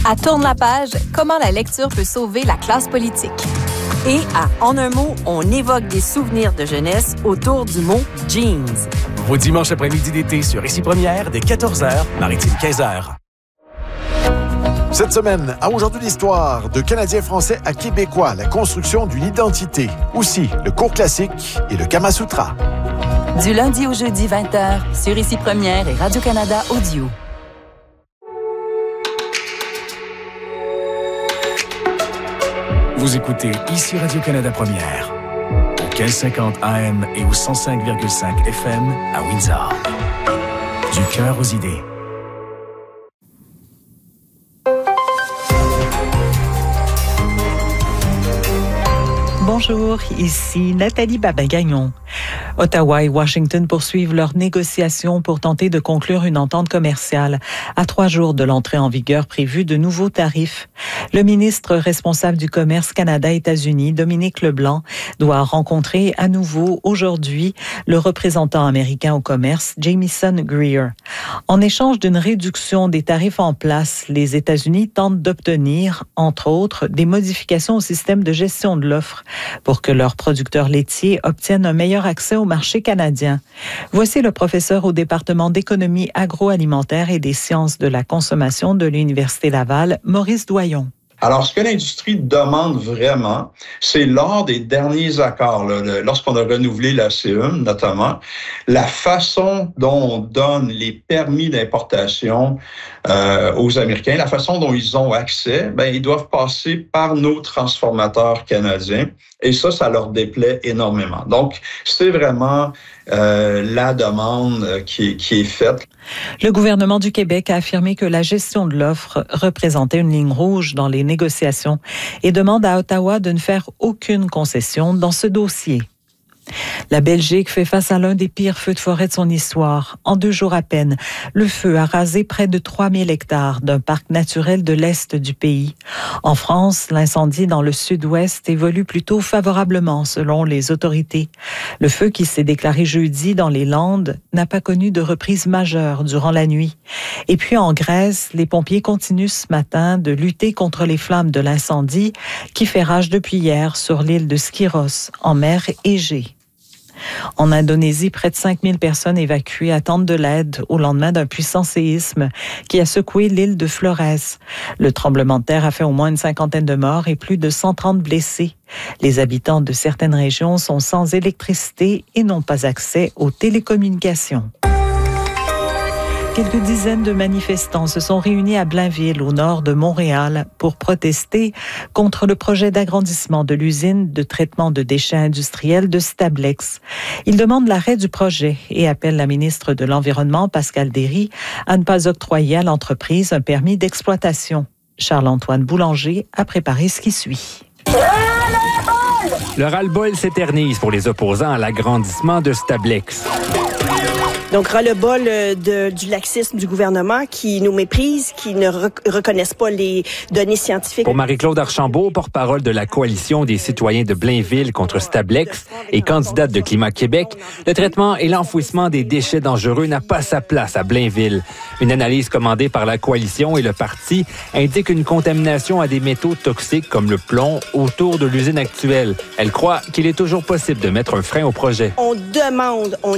À Tourne la page, comment la lecture peut sauver la classe politique. Et à En un mot, on évoque des souvenirs de jeunesse autour du mot jeans. Vos dimanches après-midi d'été sur Ici Première, dès 14h, Maritime 15h. Cette semaine, à Aujourd'hui l'histoire, de Canadiens français à Québécois, la construction d'une identité. Aussi, le cours classique et le Kama Sutra. Du lundi au jeudi 20h, sur Ici Première et Radio-Canada Audio. Vous écoutez Ici Radio-Canada Première, au 1550 AM et au 105,5 FM à Windsor. Du cœur aux idées. Bonjour, ici Nathalie Babin-Gagnon. Ottawa et Washington poursuivent leurs négociations pour tenter de conclure une entente commerciale à 3 jours de l'entrée en vigueur prévue de nouveaux tarifs. Le ministre responsable du commerce Canada-États-Unis, Dominique Leblanc, doit rencontrer à nouveau aujourd'hui le représentant américain au commerce, Jamieson Greer. En échange d'une réduction des tarifs en place, les États-Unis tentent d'obtenir, entre autres, des modifications au système de gestion de l'offre pour que leurs producteurs laitiers obtiennent un meilleur accès au marché canadien. Voici le professeur au département d'économie agroalimentaire et des sciences de la consommation de l'Université Laval, Maurice Doyon. Alors, ce que l'industrie demande vraiment, c'est lors des derniers accords, lorsqu'on a renouvelé la CE, notamment, la façon dont on donne les permis d'importation aux Américains, la façon dont ils ont accès, ils doivent passer par nos transformateurs canadiens. Et ça leur déplaît énormément. Donc, c'est vraiment la demande qui est faite. Le gouvernement du Québec a affirmé que la gestion de l'offre représentait une ligne rouge dans les négociations et demande à Ottawa de ne faire aucune concession dans ce dossier. La Belgique fait face à l'un des pires feux de forêt de son histoire. En 2 jours à peine, le feu a rasé près de 3000 hectares d'un parc naturel de l'Est du pays. En France, l'incendie dans le sud-ouest évolue plutôt favorablement selon les autorités. Le feu qui s'est déclaré jeudi dans les Landes n'a pas connu de reprise majeure durant la nuit. Et puis en Grèce, les pompiers continuent ce matin de lutter contre les flammes de l'incendie qui fait rage depuis hier sur l'île de Skiros, en mer Égée. En Indonésie, près de 5000 personnes évacuées attendent de l'aide au lendemain d'un puissant séisme qui a secoué l'île de Flores. Le tremblement de terre a fait au moins une 50aine de morts et plus de 130 blessés. Les habitants de certaines régions sont sans électricité et n'ont pas accès aux télécommunications. Quelques dizaines de manifestants se sont réunis à Blainville, au nord de Montréal, pour protester contre le projet d'agrandissement de l'usine de traitement de déchets industriels de Stablex. Ils demandent l'arrêt du projet et appellent la ministre de l'Environnement, Pascale Derry, à ne pas octroyer à l'entreprise un permis d'exploitation. Charles-Antoine Boulanger a préparé ce qui suit. Le ras-le-bol s'éternise pour les opposants à l'agrandissement de Stablex. Donc, ras-le-bol du laxisme du gouvernement qui nous méprise, qui ne reconnaissent pas les données scientifiques. Pour Marie-Claude Archambault, porte-parole de la Coalition des citoyens de Blainville contre Stablex et candidate de Climat Québec, le traitement et l'enfouissement des déchets dangereux n'a pas sa place à Blainville. Une analyse commandée par la Coalition et le parti indique une contamination à des métaux toxiques comme le plomb autour de l'usine actuelle. Elle croit qu'il est toujours possible de mettre un frein au projet. On